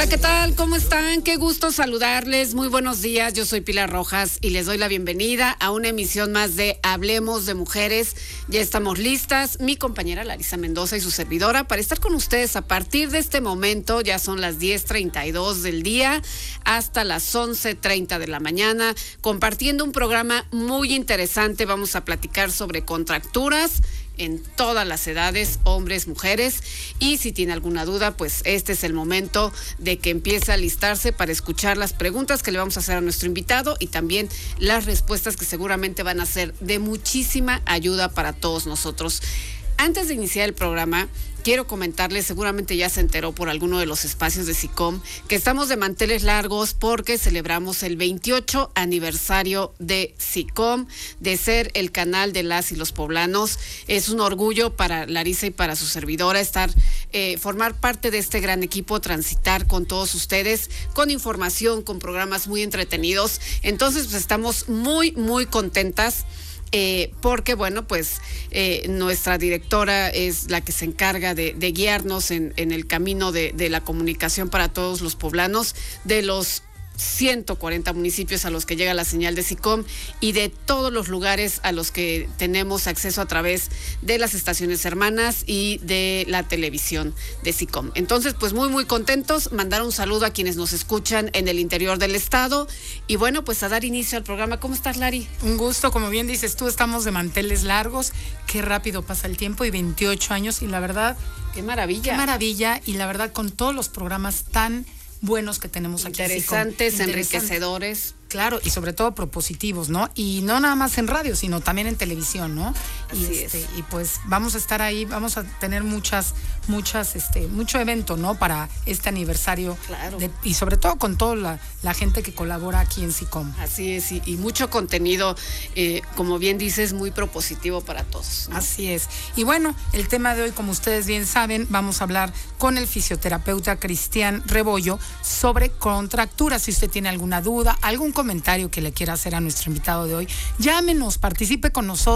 Hola, ¿qué tal? ¿Cómo están? Qué gusto saludarles. Muy buenos días. Yo soy Pilar Rojas y les doy la bienvenida a una emisión más de Hablemos de Mujeres. Ya estamos listas, mi compañera Larisa Mendoza y su servidora, para estar con ustedes a partir de este momento. Ya son las 10:32 del día hasta las 11:30 de la mañana, compartiendo un programa muy interesante. Vamos a platicar sobre contracturas en todas las edades, hombres, mujeres, y si tiene alguna duda, pues este es el momento de que empiece a alistarse para escuchar las preguntas que le vamos a hacer a nuestro invitado y también las respuestas que seguramente van a ser de muchísima ayuda para todos nosotros. Antes de iniciar el programa, quiero comentarles, seguramente ya se enteró por alguno de los espacios de SICOM, que estamos de manteles largos porque celebramos el 28 aniversario de SICOM, de ser el canal de las y los poblanos. Es un orgullo para Larisa y para su servidora formar parte de este gran equipo, transitar con todos ustedes, con información, con programas muy entretenidos. Entonces, pues estamos muy, muy contentas. Porque bueno, pues nuestra directora es la que se encarga de guiarnos en el camino de la comunicación para todos los poblanos, de los 140 municipios a los que llega la señal de SICOM y de todos los lugares a los que tenemos acceso a través de las estaciones hermanas y de la televisión de SICOM. Entonces, pues muy, muy contentos. Mandar un saludo a quienes nos escuchan en el interior del estado y bueno, pues a dar inicio al programa. ¿Cómo estás, Lari? Un gusto, como bien dices tú, estamos de manteles largos. Qué rápido pasa el tiempo y 28 años y la verdad... ¡Qué maravilla! ¡Qué maravilla! Y la verdad, con todos los programas tan buenos que tenemos aquí. Interesantes, enriquecedores. Claro, y sobre todo propositivos, ¿no? Y no nada más en radio, sino también en televisión, ¿no? Y pues vamos a estar ahí, vamos a tener mucho evento, ¿no? Para este aniversario. Claro. Y sobre todo con toda la gente que colabora aquí en SICOM. Así es, y mucho contenido, como bien dices, muy propositivo para todos, ¿no? Así es. Y bueno, el tema de hoy, como ustedes bien saben, vamos a hablar con el fisioterapeuta Cristian Rebollo sobre contracturas. Si usted tiene alguna duda, algún comentario que le quiera hacer a nuestro invitado de hoy, llámenos, participe con nosotros.